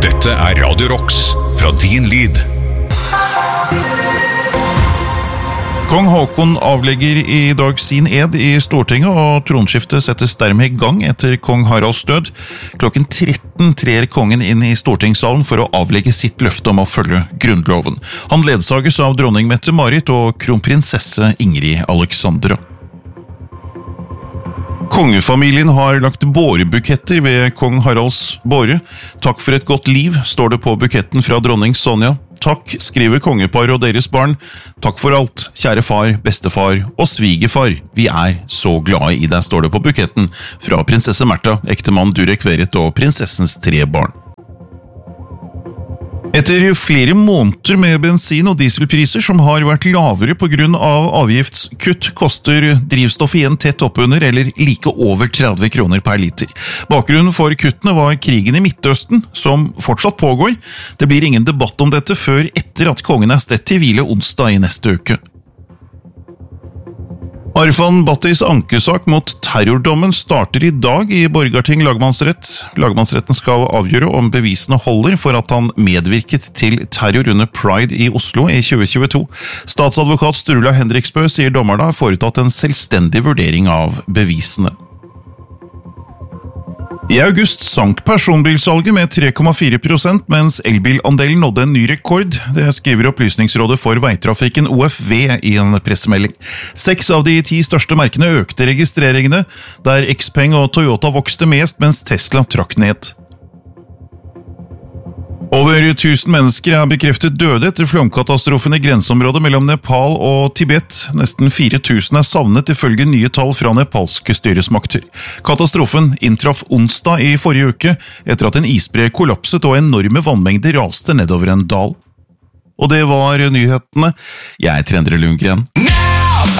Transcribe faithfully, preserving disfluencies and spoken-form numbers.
Dette er Radio Rocks fra din lyd. Kong Haakon avlegger i dag sin ed i Stortinget, og tronskiftet settes dermed i gang etter kong Haralds død. Klokken tretten trer kongen inn i stortingssalen for å avlegge sitt løfte om å følge grunnloven. Han ledsages av dronning Mette-Marit og kronprinsesse Ingrid Alexandra. Kongefamilien har lagt bårebuketter ved kong Haralds båre. Takk for et godt liv, står det på buketten fra dronning Sonja. Takk, skriver kongepar og deres barn. Takk for alt, kjære far, bestefar og svigerfar. Vi er så glade i deg, står det på buketten fra prinsesse Märtha, ektemann Durek Verrett og prinsessens tre barn. Etter flere måneder med bensin- og dieselpriser som har vært lavere på grunn av avgiftskutt, koster drivstoff igjen tett oppunder eller like over tretti kroner per liter. Bakgrunnen for kuttene var krigen i Midtøsten, som fortsatt pågår. Det blir ingen debatt om dette før etter at kongen er stedt til hvile onsdag i neste uke. Arfan Battis ankesak mot terrordommen starter i dag i Borgarting lagmannsrett. Lagmannsretten skal avgjøre om bevisene holder for at han medvirket til terror under Pride i Oslo i tjue tjueto. Statsadvokat Sturla Henriksbø sier dommerne har foretatt en selvstendig vurdering av bevisene. I august sank personbilsalget med tre komma fire prosent, mens elbilandelen nådde en ny rekord. Det skriver Opplysningsrådet for Veitrafikken O F V i en pressemelding. Seks av de ti største merkene økte registreringene, der Xpeng og Toyota vokste mest, mens Tesla trakk ned. Over tusen mennesker er bekreftet døde etter flomkatastrofen i grenseområdet mellom Nepal og Tibet. Nesten fire tusen er savnet ifølge nye tall fra nepalske styresmakter. Katastrofen inntraff onsdag i forrige uke etter at en isbre kollapset og enorme vannmengder raste nedover en dal. Og det var nyhetene. Jeg er Trendre Lundgren.